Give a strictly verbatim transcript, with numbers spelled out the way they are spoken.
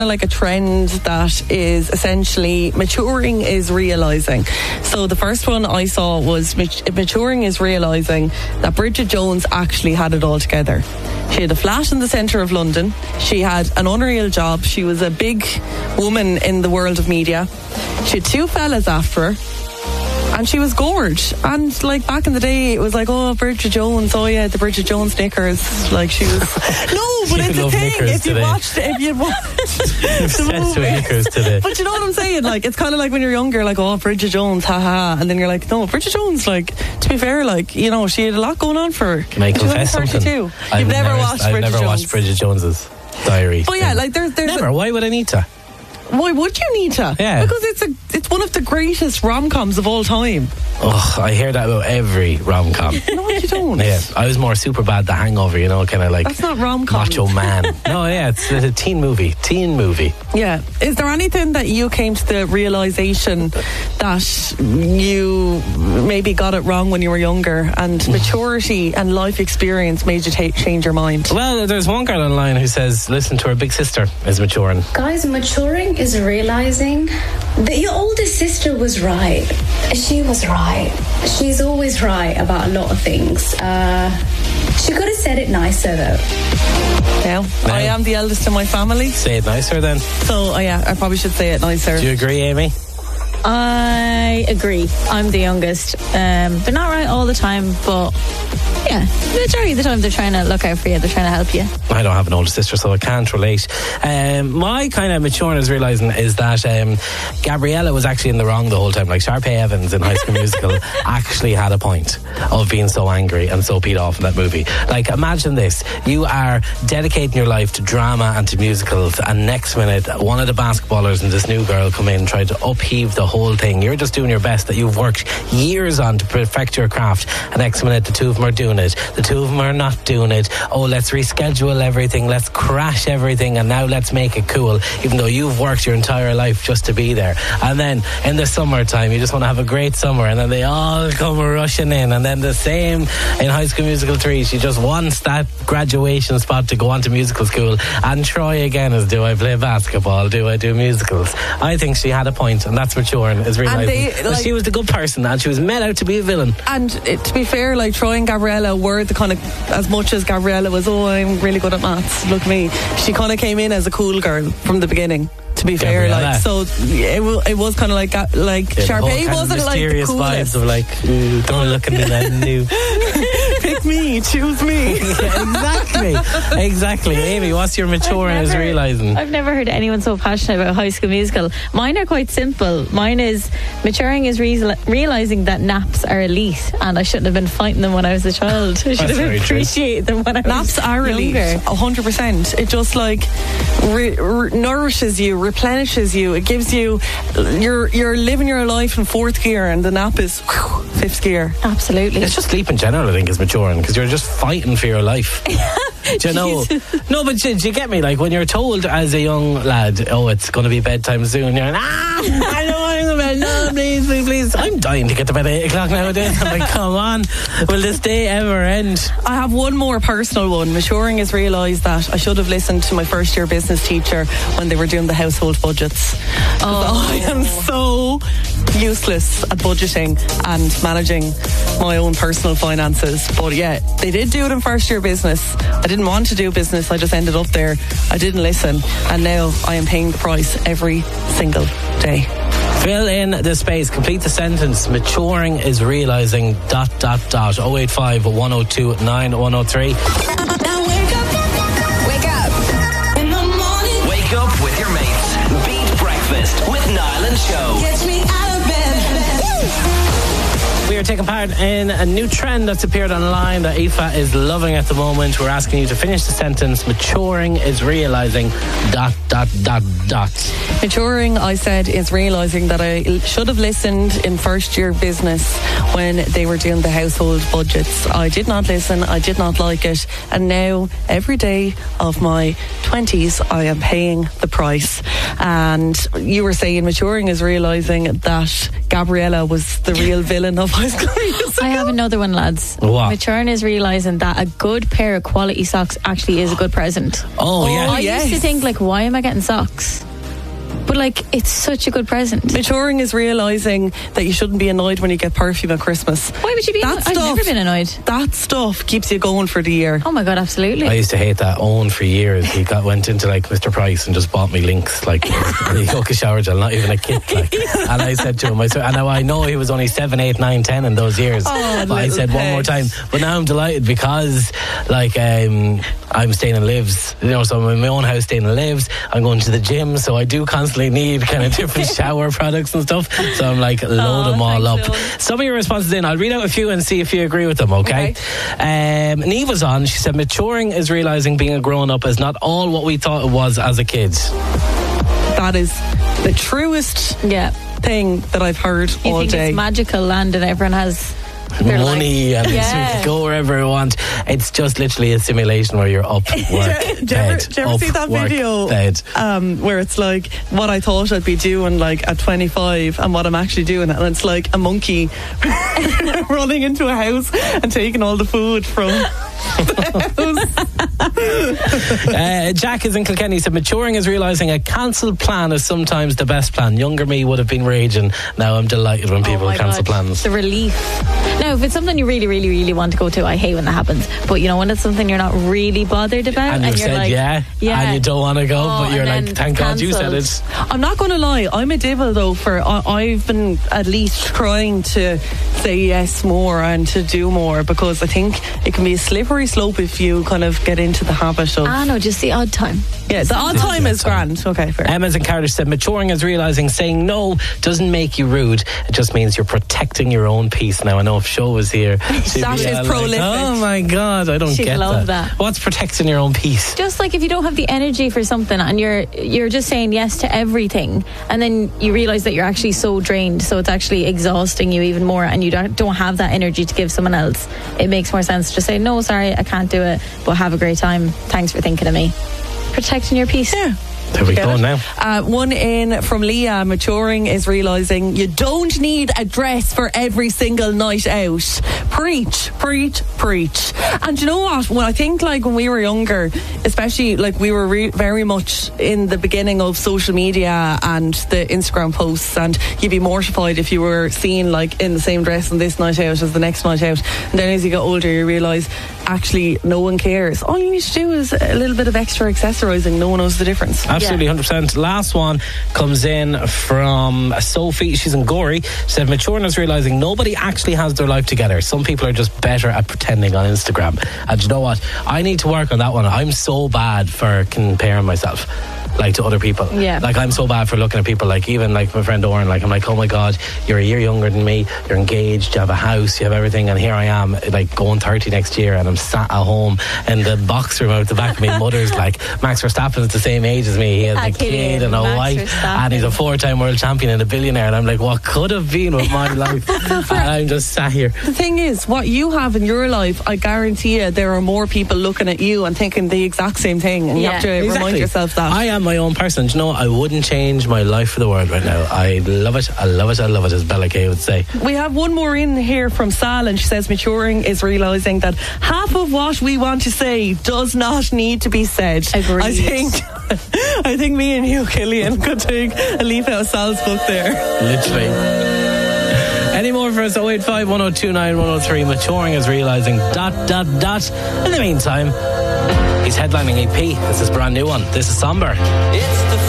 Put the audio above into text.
like a trend that is essentially maturing is realising. So the first one I saw was mat- maturing is realising that Bridget Jones actually had it all together. She had a flat in the centre of London. She had an unreal job. She was a big woman in the world of media. She had two fellas after her. And she was gorge. And like back in the day, it was like, oh, Bridget Jones, oh yeah, the Bridget Jones knickers. Like she was. No, but it's a thing. If you watched, if you watched the movie. Knickers today. But you know what I'm saying? Like it's kind of like when you're younger, like, oh, Bridget Jones, haha, and then you're like, no, Bridget Jones. Like to be fair, like you know, she had a lot going on for her. Can I confess something? You've I've never, never watched I've Bridget never Jones. watched Bridget Jones's Diary. Oh yeah, like there's there's never. A, Why would I need to? Why would you need to? Yeah. Because it's a it's one of the greatest rom-coms of all time. Oh, I hear that about every rom-com. No, you don't. Yeah, I was more Superbad, The Hangover, you know, kind of like... That's not rom-com. Macho man. No, yeah, it's a teen movie. Teen movie. Yeah. Is there anything that you came to the realisation that you maybe got it wrong when you were younger and maturity and life experience made you ta- change your mind? Well, there's one girl online who says, listen to her big sister is maturing. Guys, maturing is realising that your older sister was right. She was right. She's always right about a lot of things. Uh, she could have said it nicer, though. Now, now, I am the eldest in my family. Say it nicer, then. So, uh, yeah, I probably should say it nicer. Do you agree, Amy? I agree. I'm the youngest. Um, they're not right all the time, but yeah, the majority of the time they're trying to look out for you. They're trying to help you. I don't have an older sister, so I can't relate. Um, my kind of maturing is realising is that um, Gabriella was actually in the wrong the whole time. Like Sharpay Evans in High School Musical actually had a point of being so angry and so peed off in that movie. Like, imagine this. You are dedicating your life to drama and to musicals, and next minute, one of the basketballers and this new girl come in and try to upheave the whole thing. You're just doing your best that you've worked years on to perfect your craft, and next minute the two of them are doing it, the two of them are not doing it. Oh, let's reschedule everything, let's crash everything, and now let's make it cool, even though you've worked your entire life just to be there. And then in the summertime you just want to have a great summer, and then they all come rushing in, and then the same in High School Musical three. She just wants that graduation spot to go on to musical school, and Troy again is, do I play basketball, do I do musicals? I think she had a point, and that's maturing, is realising they, that like, she was the good person and she was made out to be a villain. And it, to be fair, like Troy and Gabriella were the kind of, as much as Gabriella was, oh, I'm really good at maths, look at me, she kind of came in as a cool girl from the beginning, to be fair. Gabriella. Like, so it, it was kind of like like Yeah, Sharpay wasn't like the mysterious coolest vibes of like, ooh, don't look at me then new. pick me, choose me. Yeah, exactly, exactly. Amy, what's your maturing is realising? I've never heard anyone so passionate about High School Musical. Mine are quite simple. Mine is maturing is re- realising that naps are elite, and I shouldn't have been fighting them when I was a child. I should That's very have true. appreciated them when I was Naps are elite, younger. one hundred percent. It just like re- re- nourishes you, replenishes you. It gives you, you're you're living your life in fourth gear, and the nap is whew, fifth gear. Absolutely. It's just sleep in general, I think, is maturing, because you're just fighting for your life. Do you know? No, but do, do you get me? Like, when you're told as a young lad, oh, it's going to be bedtime soon, you're like, ah, I don't want to go to bed. No, please, please, please. I'm dying to get to bed at eight o'clock nowadays. I'm like, come on, will this day ever end? I have one more personal one. Maturing is realised that I should have listened to my first year business teacher when they were doing the household budgets. Oh. I am so useless at budgeting and managing my own personal finances. But yeah, they did do it in first year business. I didn't want to do business. I just ended up there. I didn't listen. And now I am paying the price every single day. Fill in the space. Complete the sentence. Maturing is realising dot dot dot. oh eight five, one oh two, nine one oh three. Now wake up. Wake up. In the morning. Wake up with your mates. Beat Breakfast with Niall and Show. Gets me out of bed. We are taking part in a new trend that's appeared online that Aoife is loving at the moment. We're asking you to finish the sentence. Maturing is realising dot dot dot dot. Maturing, I said, is realising that I should have listened in first year business when they were doing the household budgets. I did not listen, I did not like it, and now every day of my twenties I am paying the price. And you were saying maturing is realising that Gabriella was the real villain of High School Musical. I have another one, lads. What? Maturing is realising that a good pair of quality socks actually is a good present. Oh, yeah. Oh, I yes. used to think, like, why am I getting socks? But, like, it's such a good present. Maturing is realising that you shouldn't be annoyed when you get perfume at Christmas. Why would you be That annoyed? I've stuff- never been annoyed. That stuff keeps you going for the year. Oh, my God, absolutely. I used to hate that. Owen for years. He got went into like Mister Price and just bought me Lynx, like he took a shower gel, not even a kit. Like. And I said to him, I said, and now I know he was only seven, eight, nine, ten in those years. Oh, but I little said one more pet. time. But now I'm delighted because, like, um, I'm staying in Lives. You know, so I'm in my own house staying in Lives. I'm going to the gym, so I do constantly need kind of different shower products and stuff. So I'm like, load Oh, them all thanks, up. Owen. Some of your responses in. I'll read out a few and see if you agree with them. Okay. Um, Neve was on. She said, maturing is realizing being a grown up is not all what we thought it was as a kid. That is the truest yeah. thing that I've heard You all think day. it's magical land and everyone has their Money life. and Yeah. go wherever you want. It's just literally a simulation where you're up, work, Do you ever, bed, do you ever up, see that work, video bed. um, where it's like what I thought I'd be doing like at twenty-five and what I'm actually doing, and it's like a monkey running into a house and taking all the food from the house. Uh, Jack is in Kilkenny. Said maturing is realising a cancelled plan is sometimes the best plan. Younger me would have been raging. Now I'm delighted when people Oh my cancel God. plans. The relief. Now, if it's something you really, really, really want to go to, I hate when that happens. But you know, when it's something you're not really bothered about, And you've you're said like, yeah, yeah, and you don't want to go, Oh, but you're and like, then thank God you said cancelled. it. I'm not going to lie, I'm a devil though. For I, I've been at least trying to say yes more and to do more, because I think it can be a slippery slope if you kind of get into the habit of Ah, no, just the odd time. yeah. The odd time is grand. Okay, fair. Emma's in Cardiff said maturing is realising saying no doesn't make you rude. It just means you're protecting your own peace. Now I know if Show was here, she'd That be is all prolific. Like, oh my God, I don't She'd get love that. that. What's protecting your own peace? Just like if you don't have the energy for something and you're you're just saying yes to everything, and then you realise that you're actually so drained, so it's actually exhausting you even more, and you don't, don't have that energy to give someone else. It makes more sense to just say no, sorry, I can't do it, but have a great time. Thanks for thinking of me. Protecting your peace. Yeah. There we Get go it? now. Uh, one in from Leah. Maturing is realising you don't need a dress for every single night out. Preach, preach, preach. And you know what? When I think like when we were younger, especially like we were re- very much in the beginning of social media and the Instagram posts, and you'd be mortified if you were seen like in the same dress on this night out as the next night out. And then as you get older, you realise actually no one cares. All you need to do is a little bit of extra accessorising. No one knows the difference. Absolutely, one hundred percent. Last one comes in from Sophie. She's in Gorey. She said, maturing is realising nobody actually has their life together. Some people are just better at pretending on Instagram. And you know what? I need to work on that one. I'm so bad for comparing myself. Like to other people. Yeah. Like I'm so bad for looking at people, like even like my friend Oren, like I'm like, oh my God, you're a year younger than me, you're engaged, you have a house, you have everything, and here I am like going thirty next year and I'm sat at home in the box room out the back of my mother's. Like Max Verstappen is the same age as me. He has Ah, a kid Killian, and a Max wife Verstappen. and he's a four-time world champion and a billionaire, and I'm like, what could have been with my life? And I'm just sat here. The thing is, what you have in your life, I guarantee you there are more people looking at you and thinking the exact same thing, and you Yeah. have to remind Exactly. yourself that. I am my own person. Do you know, I wouldn't change my life for the world right now. I love it, I love it, I love it, as Bella Kay would say. We have one more in here from Sal, and she says maturing is realising that half of what we want to say does not need to be said. Agreed. I think I think me and you, Killian, could take a leaf out of Sal's book there. Literally. Any more for us? oh eight five, one oh two nine, one oh three. Maturing is realising dot dot dot. In the meantime, he's headlining E P. This is a brand new one. This is Somber. It's the